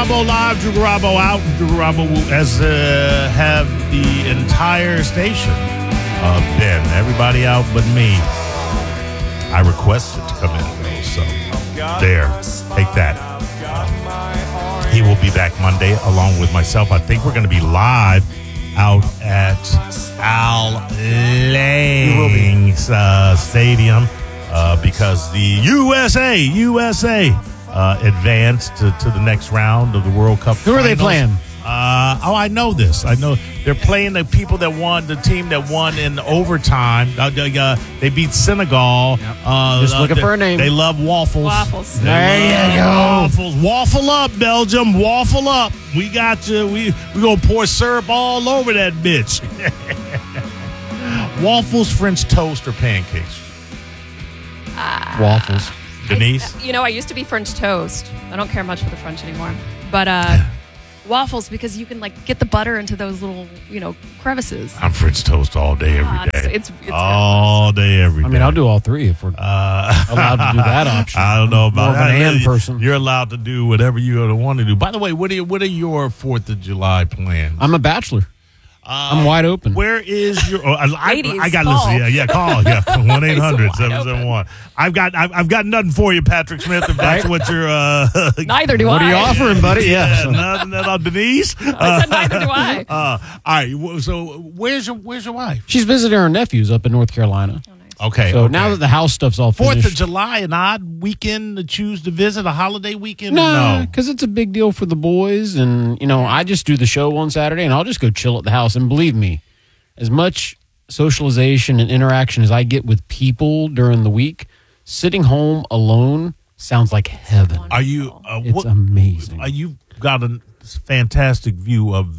Garabo live. Drew Garabo out. Drew Garabo has have the entire station been. Everybody out but me. I requested to come in, though, so there. Take that. He will be back Monday along with myself. I think we're going to be live out at Al Lang Stadium because the USA advanced to the next round of the World Cup. Who are they playing? I know this. I know they're playing the people that won, the team that won in overtime. They beat Senegal. Yep. Just looking for a name. They love waffles. Waffles. There you go. Waffles. Waffle up, Belgium. Waffle up. We got you. We gonna pour syrup all over that bitch. Waffles, French toast, or pancakes? Waffles. Denise? I used to be French toast. I don't care much for the French anymore. But waffles, because you can get the butter into those little, crevices. I'm French toast all day, every day. It's all day, every day. I mean, I'll do all three if we're allowed to do that option. I don't know about More of an that. and person. You're allowed to do whatever you want to do. By the way, what are your 4th of July plans? I'm a bachelor. I'm wide open. Where is your? Ladies, I got to call. listen. Yeah, call. Yeah, 1-800-771. I've got nothing for you, Patrick Smith. If that's what you're. Neither do What are you offering, buddy? Yeah. Nothing on Denise. I said neither do I. All right. So where's your wife? She's visiting her nephews up in North Carolina. Okay. So now that the house stuff's all 4th finished. of July, an odd weekend to choose to visit, a holiday weekend? No, No. because it's a big deal for the boys. And, I just do the show on Saturday, and I'll just go chill at the house. And believe me, as much socialization and interaction as I get with people during the week, sitting home alone sounds like heaven. Are you? It's amazing. You've got a fantastic view of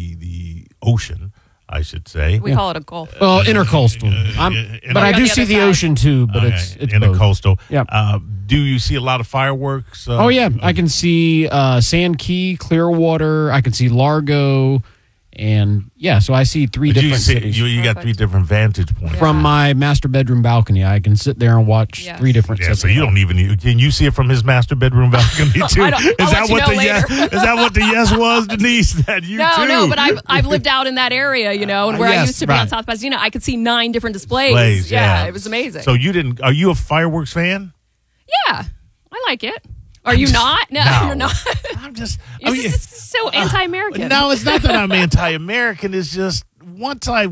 the ocean, I should say. We call it a gulf. Well, intercoastal. But I on do the see other the side. ocean, too. But it's intercoastal. Yeah. Do you see a lot of fireworks? Oh, yeah. I can see Sand Key, Clearwater. I can see Largo. And, yeah, so I see three different cities. You got 3 different vantage points. From my master bedroom balcony, I can sit there and watch 3 different Yeah, sets. so you don't even. Can you see it from his master bedroom balcony too? I'll let you know later. Is that what the yes was, Denise? That you too? No, but I've lived out in that area, and where I Yes, used to be on right. South Pasadena, I could see 9 different displays. Yeah, it was amazing. So you didn't? Are you a fireworks fan? Yeah, I like it. Are you not? No, you're not. I'm just. You're just so anti-American. No, it's not that I'm anti-American. It's just once I,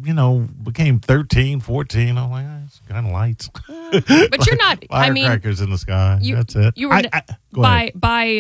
became 13, 14, I'm like, it's kind of lights. But you're not. I mean, firecrackers in the sky. That's it. You were go ahead.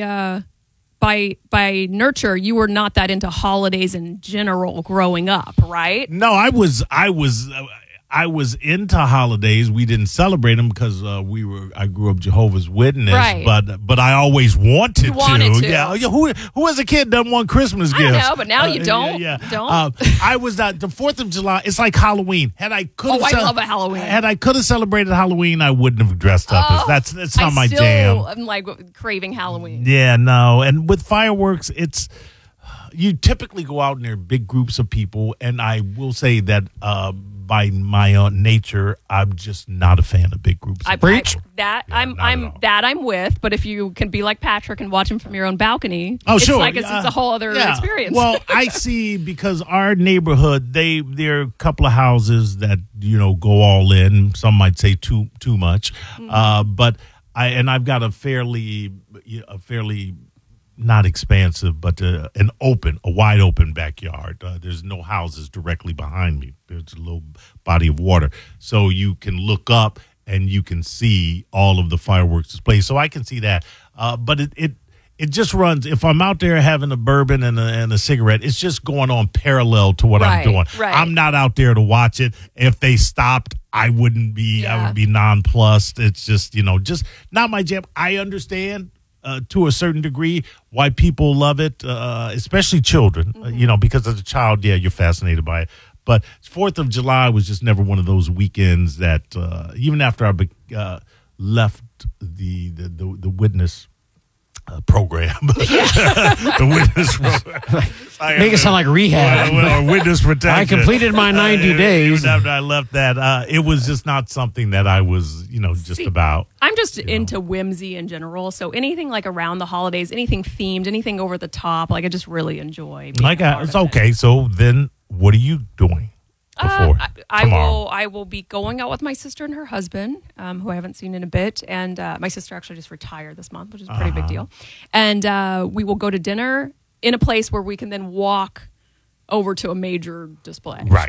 by nurture. You were not that into holidays in general growing up, right? No, I was into holidays. We didn't celebrate them because I grew up Jehovah's Witness, Right. but I always wanted You wanted to. Yeah, who as a kid doesn't want Christmas gifts? I know, but now you don't. Yeah. You don't. I was not the 4th of July. It's like Halloween. Had I could, I love a Halloween. Had I could have celebrated Halloween, I wouldn't have dressed up. That's not my jam. I'm craving Halloween. Yeah, no. And with fireworks, you typically go out and there are big groups of people, and I will say that by my own nature, I'm just not a fan of big groups. I'm with, but if you can be like Patrick and watch him from your own balcony, it's a whole other experience. Well, I see because our neighborhood, there are a couple of houses that go all in. Some might say too much, but I've got a fairly not expansive, but a wide open backyard. There's no houses directly behind me. There's a little body of water. So you can look up and you can see all of the fireworks displays. So I can see that. But it just runs. If I'm out there having a bourbon and a cigarette, it's just going on parallel to what I'm doing. Right. I'm not out there to watch it. If they stopped, I wouldn't be. Yeah. I would be nonplussed. It's just just not my jam. I understand. To a certain degree, why people love it, especially children, because as a child, you're fascinated by it. But 4th of July was just never one of those weekends that, even after I left the witness program. The witness program. Make it sound like rehab. Or witness protection. I completed my 90 days. Even after I left that, it was just not something that I was, about. I'm just into whimsy in general. So anything like around the holidays, anything themed, anything over the top, like I just really enjoy. It's okay. So then, what are you doing before tomorrow? I will be going out with my sister and her husband, who I haven't seen in a bit, and my sister actually just retired this month, which is a pretty big deal. And we will go to dinner in a place where we can then walk over to a major display. Right.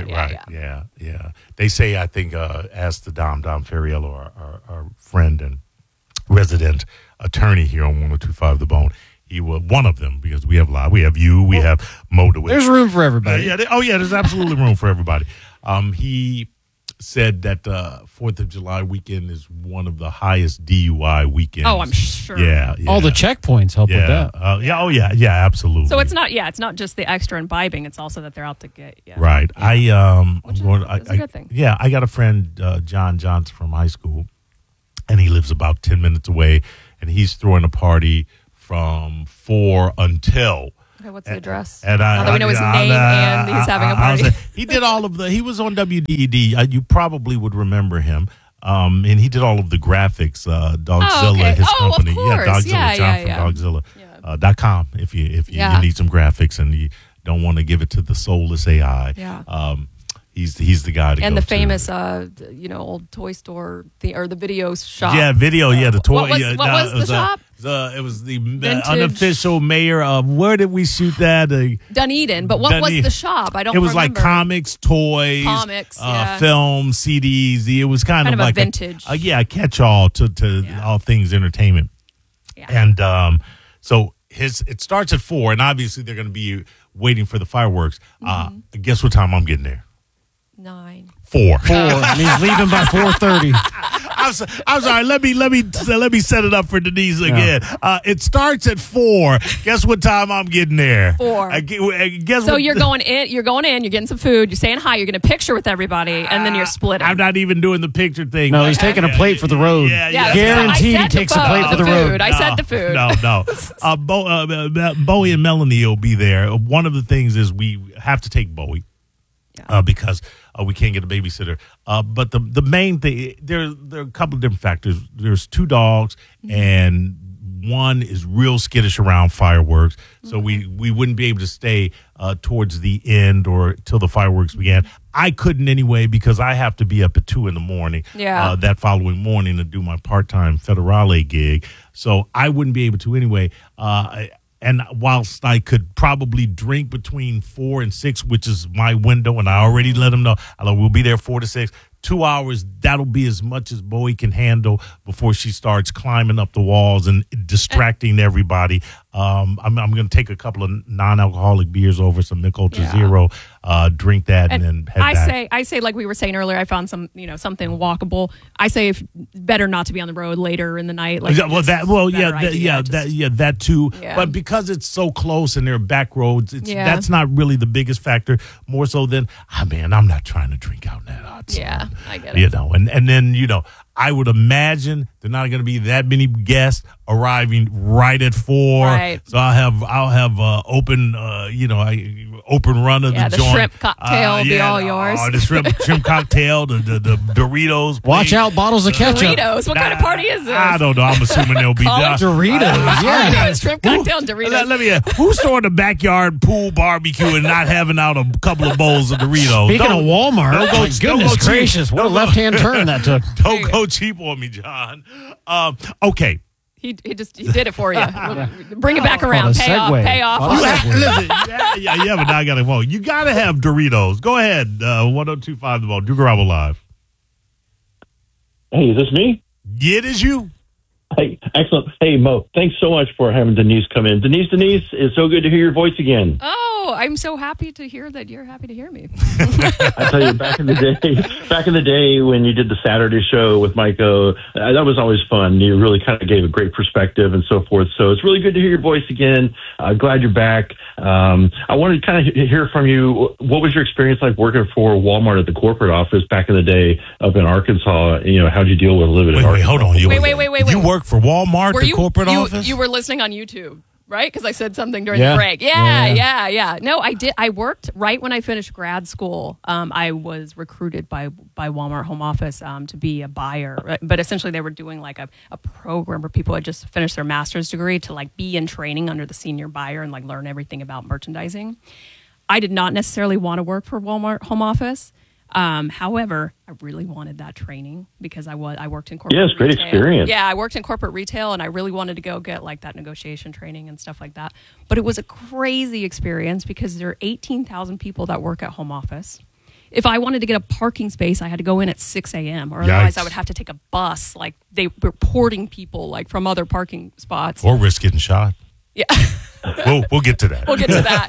Yeah. They say, I think, ask the Dom Ferriello, our friend and resident attorney here on 102.5 The Bone. He was one of them, because we have a lot. We have you. We have Mo DeWitt. There's room for everybody. There's absolutely room for everybody. He said that 4th of July weekend is one of the highest DUI weekends. Oh, I'm sure. Yeah. All the checkpones help with that. Absolutely. So it's not just the extra imbibing; it's also that they're out to get you. Right. Yeah. That's a good thing. Yeah, I got a friend, John Johnson from high school, and he lives about 10 minutes away, and he's throwing a party from 4 until. Okay, what's the address? Now that we know his name and he's having a party. He did all of he was on WDED. You probably would remember him. And he did all of the graphics, Dogzilla, his company. Of course. Dogzilla, John from Dogzilla.com if you need some graphics and you don't want to give it to the soulless AI. Yeah. He's the guy to and go the famous, to. old toy store or the video shop. Yeah, the toy. What was the shop? It was the unofficial mayor of, where did we shoot that? Dunedin. But what was the shop? I don't remember. It was like comics, toys, film, CDs. It was kind of like a vintage. Catch-all to all things entertainment. Yeah. And so it starts at 4, and obviously they're going to be waiting for the fireworks. Guess what time I'm getting there? 9. 4. 4. And he's leaving by 4:30. I'm sorry. Let me set it up for Denise again. It starts at 4. Guess what time I'm getting there? 4. You're going in. You're getting some food. You're saying hi. You're getting a picture with everybody, and then you're splitting. I'm not even doing the picture thing. No, he's taking a plate for the road. Yeah. Guaranteed he takes a plate for the road. I said the food. No. Bowie and Melanie will be there. One of the things is we have to take Bowie. Because we can't get a babysitter. But the main thing, there are a couple of different factors. There's 2 dogs, and one is real skittish around fireworks. So we wouldn't be able to stay towards the end or till the fireworks began. I couldn't anyway, because I have to be up at 2 a.m. That following morning to do my part-time Federale gig. So I wouldn't be able to anyway. And whilst I could probably drink between 4 and 6, which is my window, and I already let them know, we'll be there 4 to 6. 2 hours, that'll be as much as Bowie can handle before she starts climbing up the walls and distracting everybody. I'm going to take a couple of non-alcoholic beers over, some Mich Ultra Zero, drink that, and then head back. I say, like we were saying earlier, I found something walkable. I say better not to be on the road later in the night. Like, that too. Yeah. But because it's so close and there are back roads, that's not really the biggest factor. More so than, I'm not trying to drink out in that hot sun. Yeah, I get it. And then I would imagine there are not going to be that many guests arriving right at 4. Right. So I'll have open open run of the joint. The shrimp cocktail will be all yours. The shrimp cocktail, the Doritos. Watch out, bottles of ketchup. Doritos. What kind of party is this? I don't know. I'm assuming they'll be Doritos. Yeah. Shrimp cocktail and Doritos. Let me. Who's throwing the backyard pool barbecue and not having out a couple of bowls of Doritos? Speaking of Walmart, goodness gracious, what a left-hand turn that took. Don't go cheap on me, John. Okay. He did it for you. Bring it back around. Pay off. Listen, but now I got to vote. You got to have Doritos. Go ahead. 102.5 The Bone. Duke Garabo Live. Hey, is this me? Yeah, it is you. Hey, excellent. Hey, Mo, thanks so much for having Denise come in. Denise, it's so good to hear your voice again. Oh, Oh, I'm so happy to hear that you're happy to hear me. I tell you, back in the day when you did the Saturday show with Mike O, that was always fun. You really kind of gave a great perspective and so forth. So it's really good to hear your voice again. Glad you're back. I wanted to kind of hear from you. What was your experience like working for Walmart at the corporate office back in the day up in Arkansas? How'd you deal with living in Arkansas? Wait, hold on. Wait. You work for Walmart, Were the corporate office? You were listening on YouTube, right? Because I said something during Yeah. the break. Yeah. No, I did. I worked right when I finished grad school. I was recruited by Walmart Home Office to be a buyer. But essentially, they were doing like a program where people had just finished their master's degree to like be in training under the senior buyer and like learn everything about merchandising. I did not necessarily want to work for Walmart Home Office. However, I really wanted that training because I worked in corporate retail. Yes, great experience. Yeah, I worked in corporate retail and I really wanted to go get like that negotiation training and stuff like that. But it was a crazy experience because there are 18,000 people that work at home office. If I wanted to get a parking space, I had to go in at 6 a.m. or otherwise I would have to take a bus. Like they were porting people like from other parking spots. Or risk getting shot. Yeah. We'll get to that. We'll get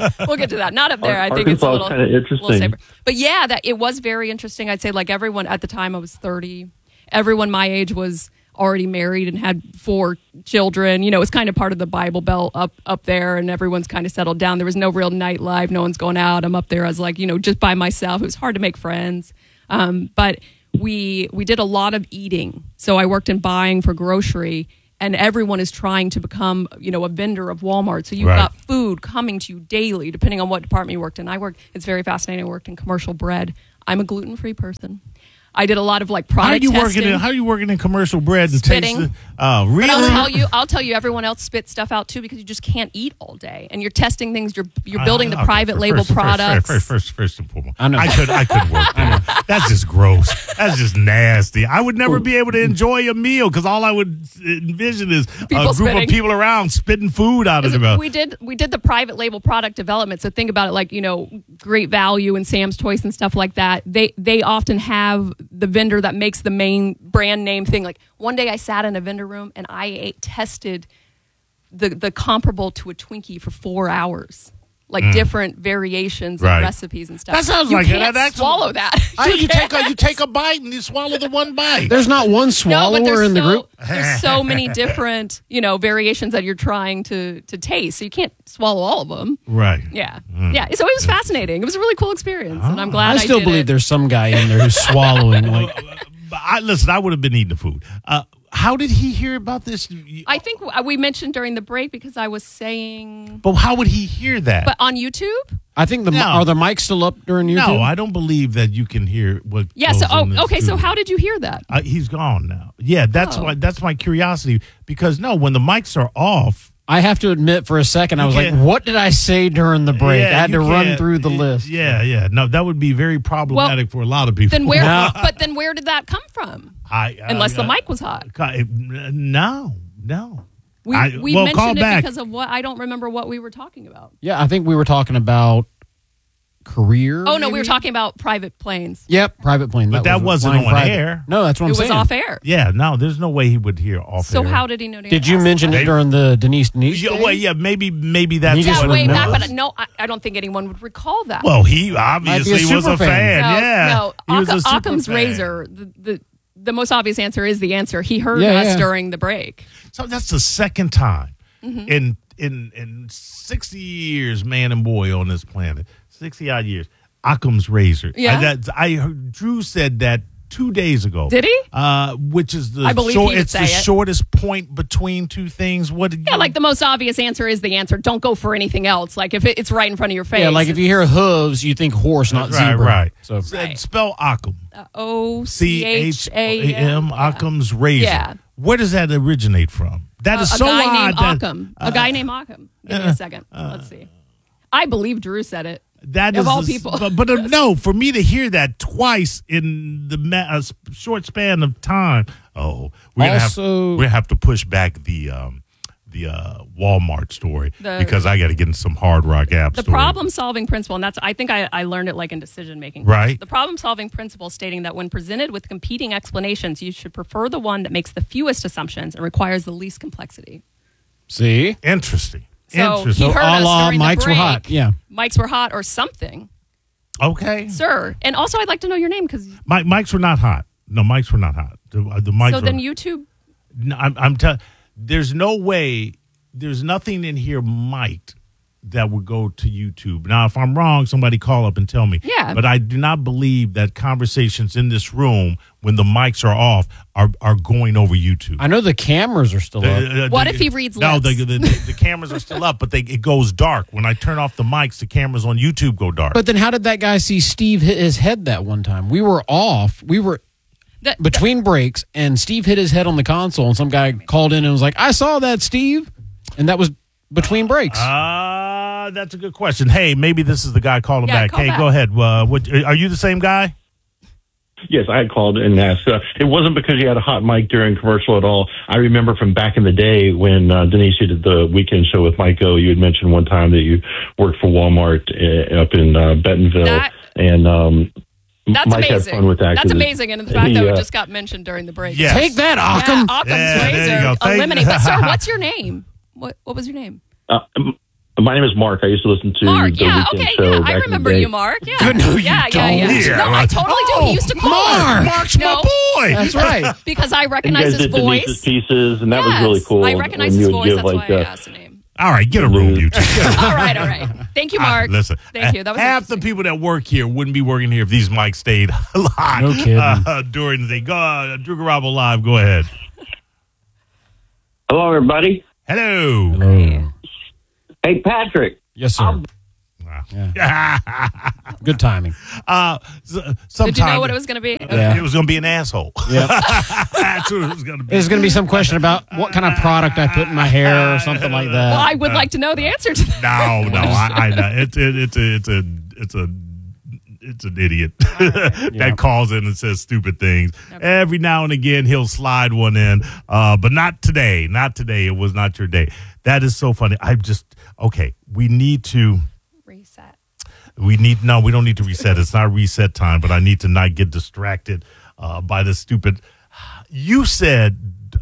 to that. Not up there. I think it's a little, kind of interesting. little safer. But yeah, that it was very interesting. I'd say like everyone at the time I was 30, everyone my age was already married and had 4 children. It's kind of part of the Bible Belt up there, and everyone's kind of settled down. There was no real nightlife. No one's going out. I'm up there as like, just by myself. It was hard to make friends. But we did a lot of eating. So I worked in buying for grocery. And everyone is trying to become, a vendor of Walmart. So you've got food coming to you daily, depending on what department you worked in. It's very fascinating. I worked in commercial bread. I'm a gluten-free person. I did a lot of like product testing. How are you working in commercial bread and Spitting. taste really? But I'll tell you, everyone else spits stuff out too because you just can't eat all day, and you're testing things. You're building the private label products. First and foremost, I know. I could work there. That's just gross. That's just nasty. I would never be able to enjoy a meal because all I would envision is a group spitting. of people around spitting food out of their mouth. We did the private label product development. So think about it like Great Value and Sam's Toys and stuff like that. They often have the vendor that makes the main brand name thing. Like one day I sat in a vendor room and I tested the comparable to a Twinkie for 4 hours. Like different variations and recipes and stuff. That sounds you like can't that's swallow that. You take a bite and you swallow the one bite. There's not one swallower in the group. There's so many different, variations that you're trying to taste. So you can't swallow all of them. Right. Yeah. Yeah. So it was fascinating. It was a really cool experience. And I'm glad I still did believe it. there's some guy in there who's swallowing. Like, Listen, I would have been eating the food. How did he hear about this? I think we mentioned during the break because I was saying. But how would he hear that? But on YouTube? I think No. are the mics still up during YouTube? No, I don't believe that you can hear what. Yeah. goes So, in the okay. So studio. how did you hear that? He's gone now. Yeah, that's Oh. why. That's my curiosity because when the mics are off. I have to admit, for a second, I was like, Yeah. what did I say during the break? Yeah, I had to you run can't- through the list. Yeah. No, that would be very problematic for a lot of people. Then where? No. But then where did that come from? Unless the mic was hot. No. We Well, mentioned call it back. because of what I don't remember what we were talking about. Yeah, I think we were talking about career. Oh no, we maybe? were talking about private planes. Yep, private plane. But that wasn't flying on private. air. No, that's what It I'm was saying. off air. Yeah, no, there's no way he would hear off So air. how did he know to Did you ask mention that? it during the Denise Yeah, day? well, yeah, maybe that's He just Yeah, what way it back, was. but no, I don't think anyone would recall that. Well, he obviously was super a fan. fan. Yeah, No, he was a super Occam's fan. razor. The most obvious answer is the answer. He heard Yeah, us yeah. during the break. So that's the second time Mm-hmm. in 60 years, man and boy on this planet, 60 odd years. Occam's razor. Yeah. I heard Drew said that 2 days ago. Did he? Which is the I believe he would it's the say it. shortest point between two things. What? Yeah, like the most obvious answer is the answer. Don't go for anything else. Like if it's right in front of your face. Yeah, like if you hear hooves, you think horse, not right, zebra. right. So Right. Spell Occam. OCHAM. CHAM. Occam's razor. Yeah. Where does that originate from? That is A so guy odd. named that- Occam. A guy named Occam. Give me a second. Let's see. I believe Drew said it. That Of is all a- people. but no, for me to hear that twice in the short span of time. Oh, we're Also- gonna have to push back the Walmart story because I got to get in some Hard Rock app. The story. problem-solving principle, and I think I learned it like in decision-making. Right. The problem-solving principle stating that when presented with competing explanations, you should prefer the one that makes the fewest assumptions and requires the least complexity. see, Interesting. So Interesting. he So heard a us la during the mics were break. hot. Yeah. Mics were hot or something, Okay. sir. And also, I'd like to know your name because Mics were not hot. No, mics were not hot. The mics so were. then YouTube. No, I'm telling. There's no way. There's nothing in here mic'd that would go to YouTube. Now, if I'm wrong, somebody call up and tell me. Yeah. But I do not believe that conversations in this room, when the mics are off, are going over YouTube. I know the cameras are still up. What if he reads No, lips? the cameras are still up, but it goes dark. When I turn off the mics, the cameras on YouTube go dark. But then how did that guy see Steve hit his head that one time? We were off. We were between breaks, and Steve hit his head on the console, and some guy called in and was like, I saw that, Steve. And that was between breaks. That's a good question. Hey, maybe this is the guy calling Yeah, back. call Hey, back. go ahead. Are you the same guy? Yes, I had called and asked. It wasn't because you had a hot mic during commercial at all. I remember from back in the day when Denise, you did the weekend show with Mike O, you had mentioned one time that you worked for Walmart up in Bentonville. That's Mike amazing. had fun with that. That's 'cause amazing. And the fact he, that it just got mentioned during the break. Yes. Take that, Yeah, Occam. Occam's Yeah, there you razor. go. Thank- Eliminate. But, sir, what's your name? What was your name? My name is Mark. I used to listen to Mark. the Yeah, weekend okay. show Yeah, back I in the remember day. you, Mark. Yeah. Good, no, you yeah. don't. Yeah. No, I totally do. He used to call Mark. us. Mark's No. my boy. That's right. Because I And you recognize guys his did Denise's voice. pieces, and that was Yes, really cool. I recognize when his you would voice. give, That's like, why I asked the name. All right, get a room, you two. All right. Thank you, Mark. Listen, Thank you. That was half the interesting. people that work here wouldn't be working here if these mics stayed hot. No kidding. During the day. Go, Drew Garabo Live. Go ahead. Hello, everybody. Hello. Hello. Hey, Patrick. Yes, sir. Good timing. Did you know what it was going to be? Yeah. It was going to be an asshole. Yep. That's what it was going to be. There's going to be some question about what kind of product I put in my hair or something like that. Well, I would like to know the answer to that. No, I know. It's an idiot that calls in and says stupid things. Okay. Every now and again, he'll slide one in, but not today. Not today. It was not your day. That is so funny. We need to Reset. we don't need to reset. It's not reset time, but I need to not get distracted by this stupid. You said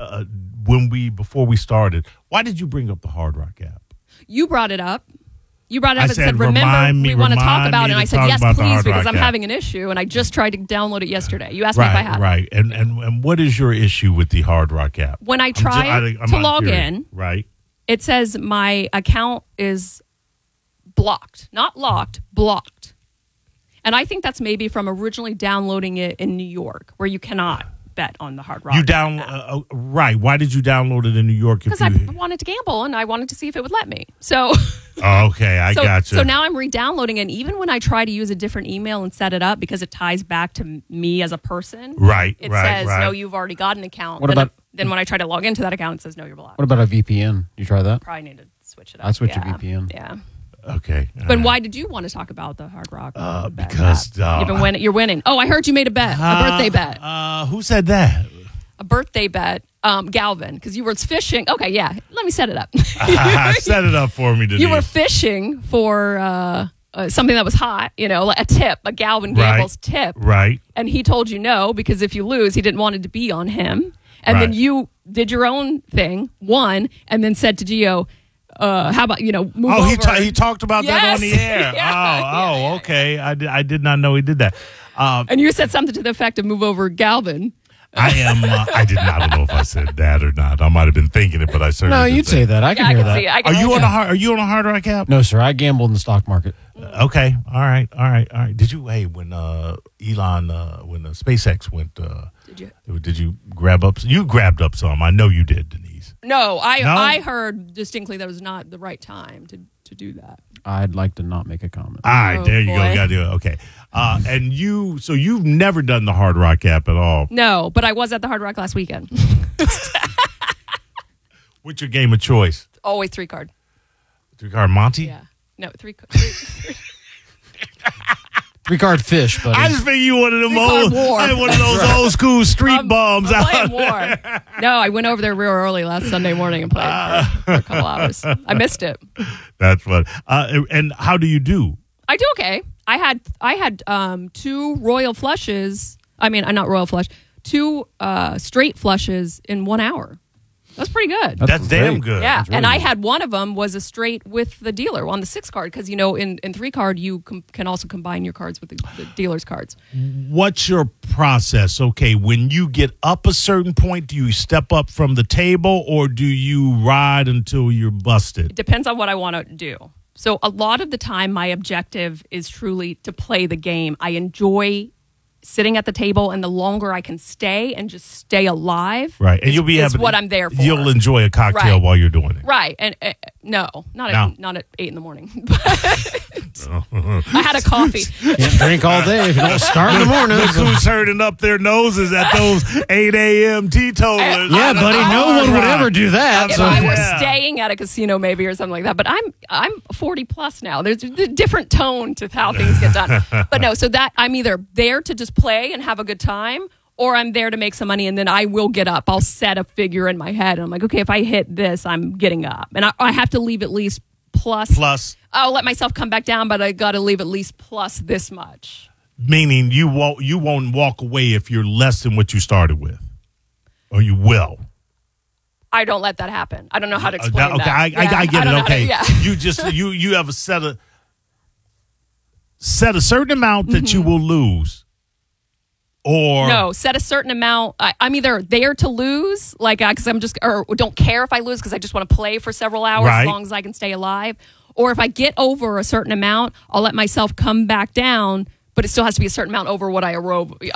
before we started, why did you bring up the Hard Rock app? You brought it up. You brought it I up and said, said, remember, we want to talk about it. And I said, yes, about the please, Hard because Rock I'm app. having an issue. And I just tried to download it yesterday. You asked me if I had it. Right. And what is your issue with the Hard Rock app? When I try to log in, right, it says my account is blocked. Not locked, blocked. And I think that's maybe from originally downloading it in New York, where you cannot bet on the Hard Rock. You right. Why did you download it in New York? Because I wanted to gamble and I wanted to see if it would let me. So okay, I gotcha. So now I'm re-downloading it. And even when I try to use a different email and set it up, because it ties back to me as a person, it says, no, you've already got an account. Then when I try to log into that account, it says, no, you're blocked. What about a VPN? You try that? Probably need to switch it up. I switch a VPN. Yeah. Okay. But why did you want to talk about the Hard Rock? Because you're winning. Oh, I heard you made a bet, a birthday bet. Who said that? A birthday bet, Galvin, because you were fishing. Okay, yeah. Let me set it up. Set it up for me today. You were fishing for something that was hot, like a tip, a Galvin Gamble's tip. Right. And he told you no, because if you lose, he didn't want it to be on him. And then you did your own thing, won, and then said to Gio, how about, move over. He talked about that on the air. Yeah. Okay. I did not know he did that. And you said something to the effect of move over Galvin. I am. I did not. I don't know if I said that or not. I might have been thinking it, but I certainly. No, didn't you'd say that. I can hear that. Are you on a Hard Rock app? No, sir. I gamble in the stock market. Okay. All right. Did you? Hey, when Elon, when SpaceX went, did you grab up? You grabbed up some. I know you did, Denise. No, I heard distinctly that it was not the right time to do that. I'd like to not make a comment. All right, there you go. Boy. You got to do it. Okay. And you've never done the Hard Rock app at all. No, but I was at the Hard Rock last weekend. What's your game of choice? Always 3-card. 3-card Monty? Yeah. No, 3 3-card fish, buddy. I just figured you one of them 3-card war. one of those old school street bums I'm out playing war. No, I went over there real early last Sunday morning and played for a couple hours. I missed it. That's fun. And how do you do? I do okay. I had 2 royal flushes. I mean, not royal flush. 2 straight flushes in 1 hour That's pretty good. That's damn great. good. Yeah, That's really and I good. had one of them was a straight with the dealer on the 6 card because in 3 card you can also combine your cards with the dealer's cards. What's your process? Okay, when you get up a certain point, do you step up from the table or do you ride until you're busted? It depends on what I want to do. So a lot of the time, my objective is truly to play the game. I enjoy sitting at the table, and the longer I can stay and just stay alive, Right, and you'll be is having what I'm there for. You'll enjoy a cocktail Right. while you're doing it. Right, and no, not at 8 in the morning. Oh. I had a coffee. Can't drink all day if you don't start in the morning. Look who's hurting up their noses at those 8 a.m. teetotalers. Yeah, buddy, no one would ever do that. If So I were Yeah. staying at a casino, maybe or something like that, but I'm 40 plus now. There's a different tone to how things get done. But no, so that I'm either there to just play and have a good time, or I'm there to make some money, and then I will get up. I'll set a figure in my head, and I'm like, okay, if I hit this, I'm getting up, and I have to leave at least plus. I'll let myself come back down, but I got to leave at least plus this much. Meaning you won't walk away if you're less than what you started with, or you will. I don't let that happen. I don't know how to explain Okay, that. I get I it. don't know how to- Okay, yeah. you just you have a set a certain amount that you will lose, or No, set a certain amount. I'm either there to lose, like because I'm just, or don't care if I lose because I just want to play for several hours Right. as long as I can stay alive. Or if I get over a certain amount, I'll let myself come back down, but it still has to be a certain amount over what I arrived with.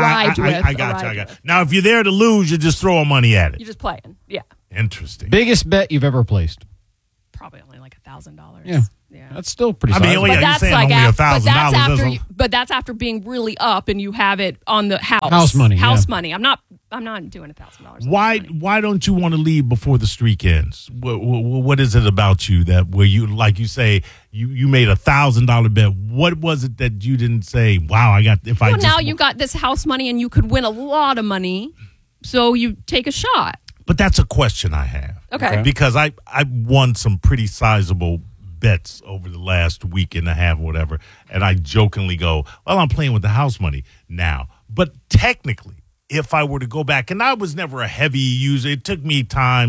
I got you. Now, if you're there to lose, you're just throwing money at it. You're just playing. Yeah, Interesting. biggest bet you've ever placed. probably only like $1,000. Yeah. That's still pretty I mean, sizable. yeah, But you're that's saying like only but that's $1,000 after doesn't- you, but that's after being really up and you have it on the house. House money, yeah. money. I'm not doing $1,000. Why don't you want to leave before the streak ends? What is it about you that where you, like you say, you made $1,000 bet? What was it that you didn't say? Wow, I got if I Well, just, now you got this house money and you could win a lot of money, so you take a shot. But that's a question I have. Okay. Because I won some pretty sizable bets over the last week and a half, whatever, and I jokingly go, well, I'm playing with the house money now. But technically, if I were to go back, and I was never a heavy user, it took me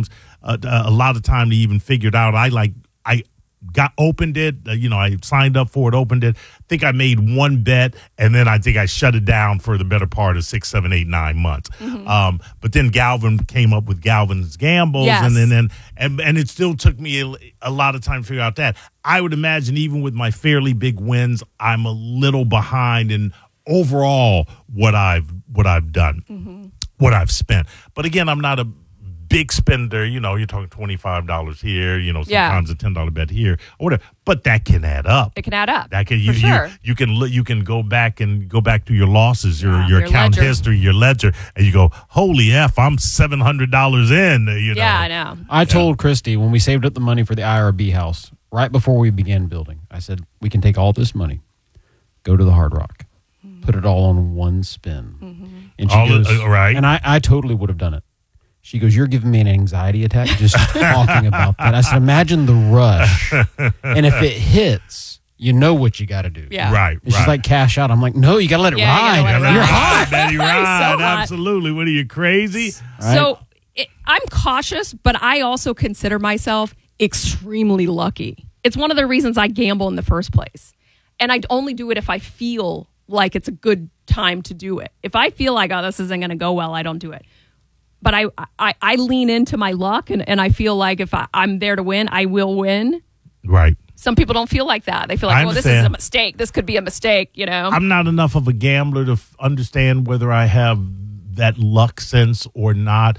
a lot of time to even figure it out. I opened it, I signed up for it, opened it. I think I made one bet, and then I think I shut it down for the better part of 6, 7, 8, 9 months. But then Galvin came up with Galvin's Gambles, Yes. and it still took me a lot of time to figure out that. I would imagine even with my fairly big wins, I'm a little behind in overall what I've done, what I've spent. But again, I'm not a big spender. You're talking $25 here, sometimes a $10 bet here or whatever. But that can add up. It can add up. That can for sure. you can go back to your losses, your your account ledger. history, your ledger, and you go, holy F, I'm $700 in. Yeah, I know. I told Christy when we saved up the money for the IRB house, right before we began building, I said, we can take all this money, go to the Hard Rock, put it all on one spin. And she goes, right. And I totally would have done it. She goes, you're giving me an anxiety attack just talking about that. I said, imagine the rush. And if it hits, you know what you got to do. Yeah. Right. And she's like, cash out. I'm like, no, you got to let it Yeah, you ride. gotta let it You're ride. hot. Daddy, So ride. hot. Absolutely. What are you, crazy? Right? So I'm cautious, but I also consider myself extremely lucky. It's one of the reasons I gamble in the first place. And I only do it if I feel like it's a good time to do it. If I feel like, oh, this isn't going to go well, I don't do it. But I lean into my luck, and I feel like if I'm there to win, I will win. Right. Some people don't feel like that. They feel I like, well, this is understand. a mistake. This could be a mistake, I'm not enough of a gambler to understand whether I have that luck sense or not.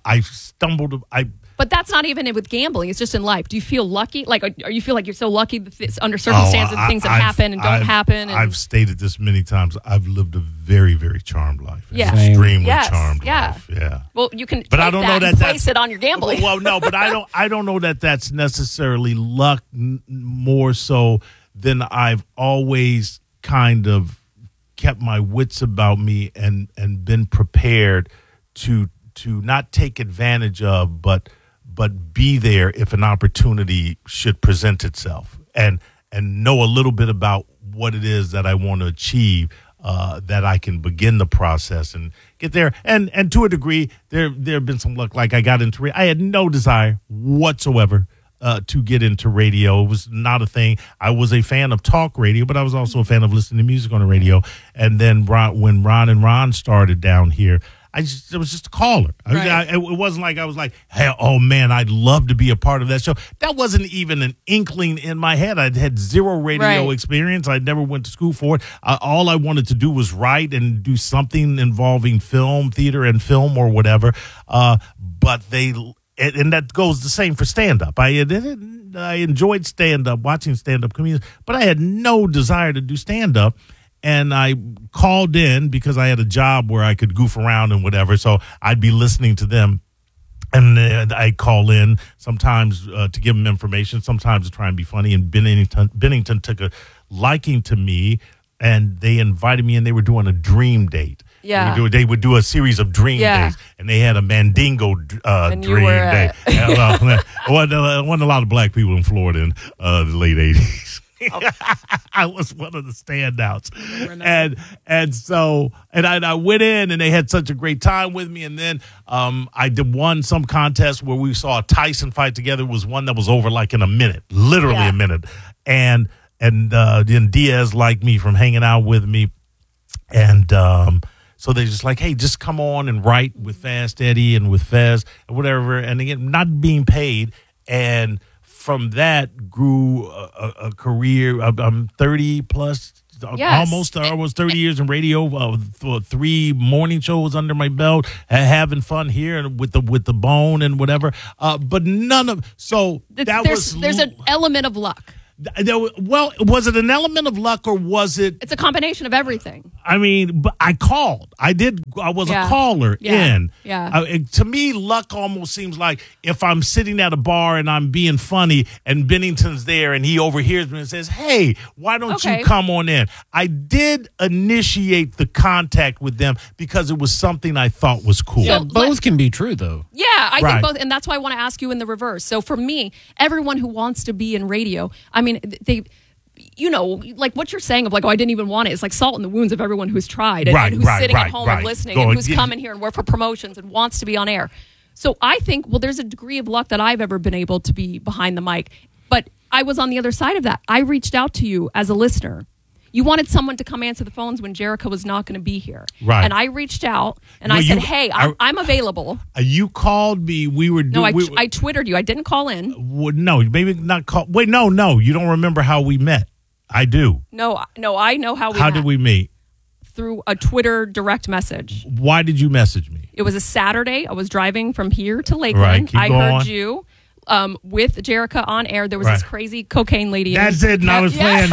But that's not even with gambling. It's just in life. Do you feel lucky? Like, or you feel like you're so lucky that under circumstances, things that happen and don't happen? And I've stated this many times. I've lived a very, very charmed life. Yeah. Same. Extremely Yes, charmed yeah. life. Yeah. well, you can. But take I don't that know and that place that's it on your gambling. Well, no, but I don't know that that's necessarily luck more so than I've always kind of kept my wits about me and been prepared to not take advantage of, but be there if an opportunity should present itself, and know a little bit about what it is that I want to achieve, that I can begin the process and get there. And to a degree, there have been some luck. Like I got into I had no desire whatsoever to get into radio. It was not a thing. I was a fan of talk radio, but I was also a fan of listening to music on the radio. And then when Ron and Ron started down here, it was just a caller. Right. It wasn't like I was like, hey, oh man, I'd love to be a part of that show. That wasn't even an inkling in my head. I'd had zero radio experience. I never went to school for it. All I wanted to do was write and do something involving film, theater and film or whatever. But and that goes the same for stand-up. I enjoyed stand-up, watching stand-up comedians, but I had no desire to do stand-up. And I called in because I had a job where I could goof around and whatever. So I'd be listening to them. And I call in sometimes to give them information, sometimes to try and be funny. And Bennington took a liking to me, and they invited me, and they were doing a dream date. Yeah. They would do a series of dream days, and they had a Mandingo dream day. Wasn't a lot of black people in Florida in the late 80s. I was one of the standouts. And I went in, and they had such a great time with me. And then I won some contest where we saw a Tyson fight together. It was one that was over like in a minute, literally a minute. And then Diaz liked me from hanging out with me. And so they're just like, hey, just come on and write with Fast Eddie and with Fez and whatever. And again, not being paid. And from that grew a career. I'm 30 plus, almost 30 years in radio. 3 morning shows under my belt, having fun here with the bone and whatever. But none of there's an element of luck. Well, was it an element of luck or was it? It's a combination of everything. I mean, but I called. I was a caller in. Yeah. To me, luck almost seems like if I'm sitting at a bar and I'm being funny and Bennington's there and he overhears me and says, hey, why don't you come on in? I did initiate the contact with them because it was something I thought was cool. Yeah, both can be true, though. Yeah, I think both. And that's why I want to ask you in the reverse. So for me, everyone who wants to be in radio, I mean, they, like what you're saying of like, oh, I didn't even want it. It's like salt in the wounds of everyone who's tried and who's sitting at home and listening and who's coming here and work for promotions and wants to be on air. So I think, well, there's a degree of luck that I've ever been able to be behind the mic. But I was on the other side of that. I reached out to you as a listener. You wanted someone to come answer the phones when Jerica was not going to be here. Right. And I reached out and I said, hey, I'm available. You called me. I Twittered you. I didn't call in. No, maybe not call. Wait, no. You don't remember how we met. I do. No, I know how we met. How did we meet? Through a Twitter direct message. Why did you message me? It was a Saturday. I was driving from here to Lakeland. I heard you. With Jerica on air, there was this crazy cocaine lady. That's it, and I was playing,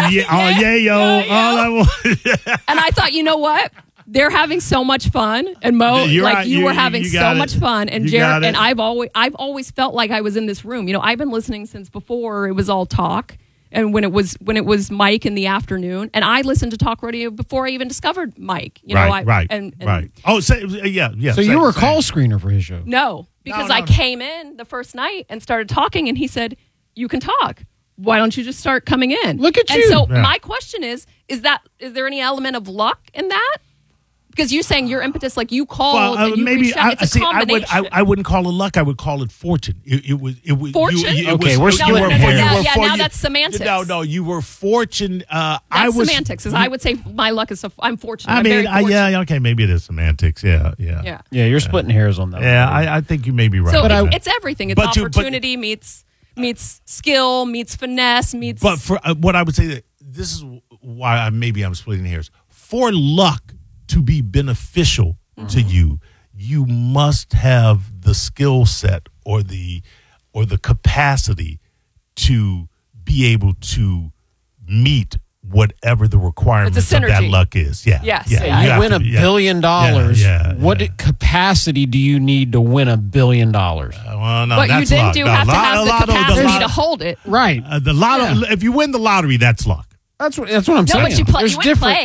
all I wanted. And I thought, you know what? They're having so much fun, and Mo, you were having so much fun, and Jerica, and I've always felt like I was in this room. I've been listening since before it was all talk, and when it was Mike in the afternoon, and I listened to talk radio before I even discovered Mike. Right. Oh, So you were a call screener for his show? No. Because I came in the first night and started talking, and he said, you can talk. Why don't you just start coming in? Look at you. And so my question is there any element of luck in that? Because you're saying your impetus, like you called and you reached out. It's a combination. I wouldn't call it luck. I would call it fortune. It was fortune? We're splitting hairs. Now that's semantics. No, you were fortune. That's semantics. Because I would say my luck is I'm fortunate. I mean, okay, maybe it is semantics. Yeah. You're splitting hairs on that. Yeah, I think you may be right. So it's everything. It's opportunity meets skill, meets finesse, meets. But for what I would say, that this is why I'm splitting hairs. For luck to be beneficial to you, you must have the skill set or the capacity to be able to meet whatever the requirements of that luck is. Yeah. Yes. Yeah. You win $1 billion. What capacity do you need to win $1 billion? Well, no, but that's you then luck. do have to have the capacity to hold it. Right. The lotto. If you win the lottery, that's luck. That's what I'm saying. No, but you went and played.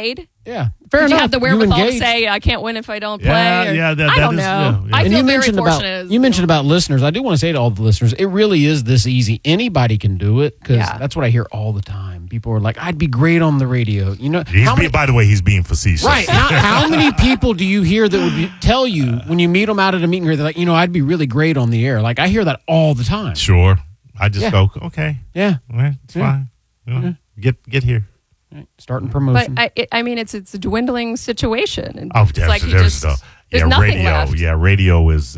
Yeah, fair Did enough. you have the wherewithal to engage. say I can't win if I don't play? Yeah, Or- yeah, that I don't is- know. yeah, yeah. I And feel you very mentioned fortunate. about you mentioned about listeners. I do want to say to all the listeners, it really is this easy. Anybody can do it because Yeah. that's what I hear all the time. People are like, "I'd be great on the radio." You know, He's how many- by the way, he's being facetious. right? How many people do you hear that would tell you when you meet them out at a meeting here? They're like, I'd be really great on the air. Like I hear that all the time. Sure. I just Yeah. go, okay, Yeah, well, it's Yeah. fine. You know, Get here. Right. Starting But promotion. I mean, it's a dwindling situation. And Oh, it's like you there's just, there's yeah, nothing radio. left. Yeah, radio is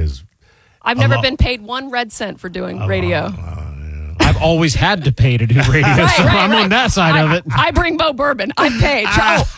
I've never been paid 1 red cent for doing radio. I've always had to pay to do radio, so I'm on that side of it. I bring Bo Bourbon. I paid.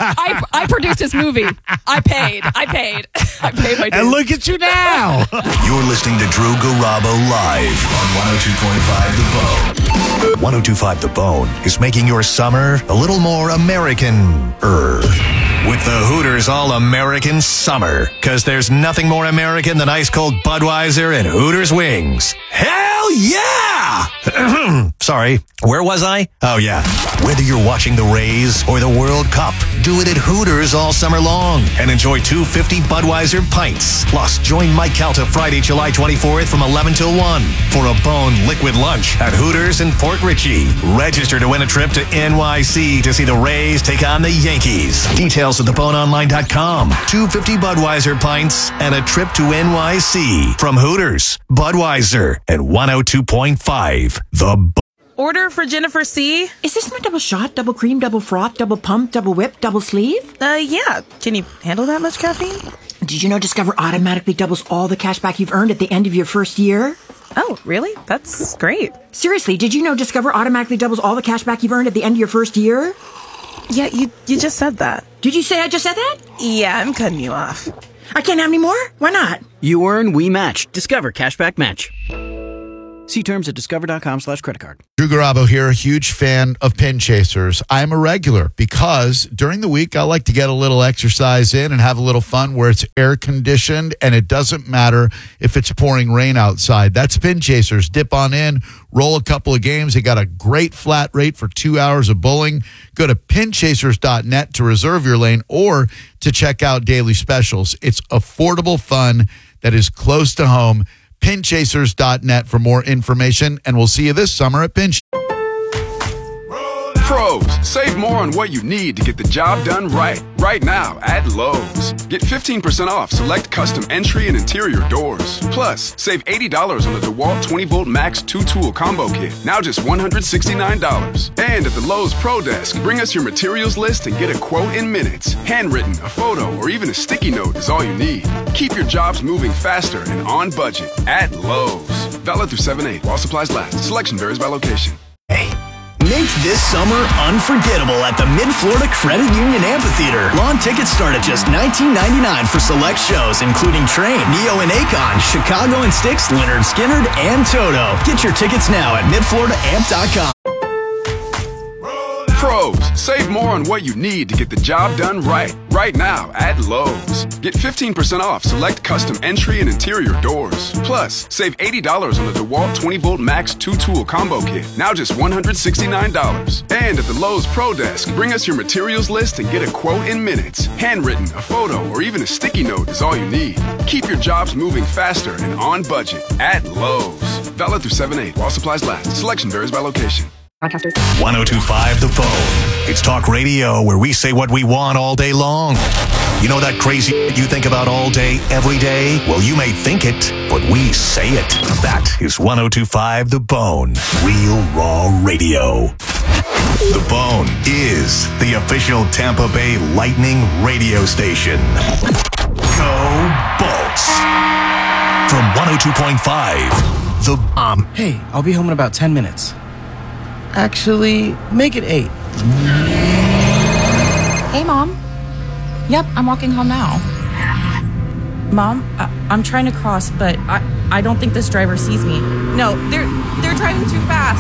I produced his movie. I paid. I paid my dues. And look at you now. You're listening to Drew Garabo live on 102.5 The Bone. 102.5 The Bone is making your summer a little more American-er. With the Hooters All-American Summer. Because there's nothing more American than ice-cold Budweiser and Hooters wings. Hell yeah! Sorry, where was I? Oh, yeah. Whether you're watching the Rays or the World Cup, do it at Hooters all summer long and enjoy 250 Budweiser pints. Plus, join Mike Calta Friday, July 24th from 11 till 1 for a Bone Liquid Lunch at Hooters in Port Richey. Register to win a trip to NYC to see the Rays take on the Yankees. Details at theboneonline.com. 250 Budweiser pints and a trip to NYC from Hooters, Budweiser, and 102.5 The Order for Jennifer C. Is this my double shot, double cream, double froth, double pump, double whip, double sleeve? Yeah. Can you handle that much caffeine? Did you know Discover automatically doubles all the cash back you've earned at the end of your first year? Oh, really? That's great. Seriously, did you know Discover automatically doubles all the cash back you've earned at the end of your first year? Yeah, you just said that. Did you say I just said that? Yeah, I'm cutting you off. I can't have any more? Why not? You earn, we match. Discover Cashback Match. See terms at discover.com/creditcard. Drew Garabo here, a huge fan of Pin Chasers. I'm a regular because during the week I like to get a little exercise in and have a little fun where it's air conditioned and it doesn't matter if it's pouring rain outside. That's Pin Chasers. Dip on in, roll a couple of games. They got a great flat rate for 2 hours of bowling. Go to pinchasers.net to reserve your lane or to check out daily specials. It's affordable fun that is close to home. Pinchasers.net for more information, and we'll see you this summer at Pinch. Pros, save more on what you need to get the job done right. Right now at Lowe's. Get 15% off select custom entry and interior doors. Plus, save $80 on the DeWalt 20-volt Max 2-tool combo kit. Now just $169. And at the Lowe's Pro Desk, bring us your materials list and get a quote in minutes. Handwritten, a photo, or even a sticky note is all you need. Keep your jobs moving faster and on budget at Lowe's. Valid through 7/8 while supplies last. Selection varies by location. Make this summer unforgettable at the Mid-Florida Credit Union Amphitheater. Lawn tickets start at just $19.99 for select shows, including Train, Neo and Akon, Chicago and Styx, Leonard Skinner, and Toto. Get your tickets now at midfloridaamp.com. Pros, save more on what you need to get the job done right. Right now at Lowe's. Get 15% off select custom entry and interior doors. Plus, save $80 on the DeWalt 20-volt Max 2-tool combo kit. Now just $169. And at the Lowe's Pro Desk, bring us your materials list and get a quote in minutes. Handwritten, a photo, or even a sticky note is all you need. Keep your jobs moving faster and on budget at Lowe's. Valid through 7/8 while supplies last. Selection varies by location. 102.5 The Bone. It's talk radio where we say what we want all day long. You know that crazy you think about all day, every day? Well, you may think it, but we say it. That is 102.5 The Bone. Real raw radio. The Bone is the official Tampa Bay Lightning radio station. Go Bolts. From 102.5 The Hey, I'll be home in about 10 minutes. Actually, make it 8. Hey, Mom. Yep, I'm walking home now. Mom, I'm trying to cross, but I don't think this driver sees me. No, they're driving too fast.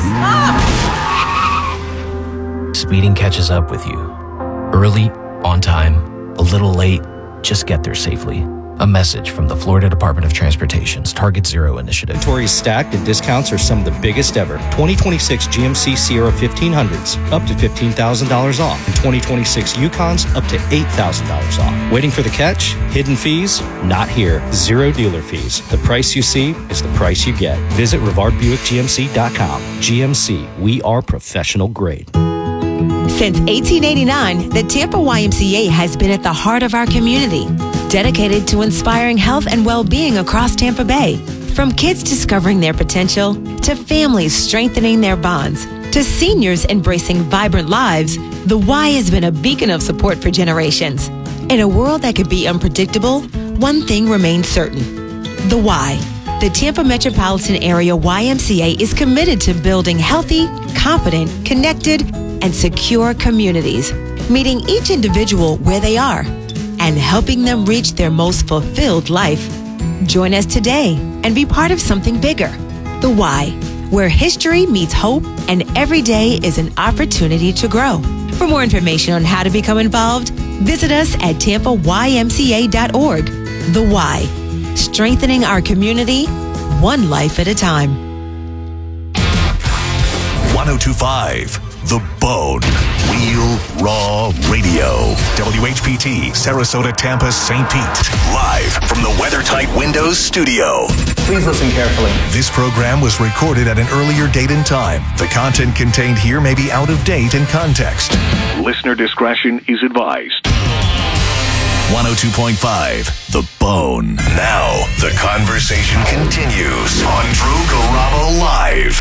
Mom! Speeding catches up with you. Early, on time, a little late, just get there safely. A message from the Florida Department of Transportation's Target Zero initiative. Inventory is stacked and discounts are some of the biggest ever. 2026 GMC Sierra 1500s up to $15,000 off. And 2026 Yukons up to $8,000 off. Waiting for the catch? Hidden fees? Not here. Zero dealer fees. The price you see is the price you get. Visit RivardBuickGMC.com. GMC, we are professional grade. Since 1889, the Tampa YMCA has been at the heart of our community, dedicated to inspiring health and well-being across Tampa Bay. From kids discovering their potential, to families strengthening their bonds, to seniors embracing vibrant lives, the Y has been a beacon of support for generations. In a world that could be unpredictable, one thing remains certain: the Y. The Tampa Metropolitan Area YMCA is committed to building healthy, confident, connected, and secure communities, meeting each individual where they are and helping them reach their most fulfilled life. Join us today and be part of something bigger. The Y, where history meets hope and every day is an opportunity to grow. For more information on how to become involved, visit us at tampaymca.org. The Y, strengthening our community, one life at a time. 1025 The Bone. Real Raw Radio. WHPT, Sarasota, Tampa, St. Pete. Live from the WeatherTight Windows studio. Please listen carefully. This program was recorded at an earlier date and time. The content contained here may be out of date in context. Listener discretion is advised. 102.5 The Bone. Now, the conversation continues on Drew Garabo Live.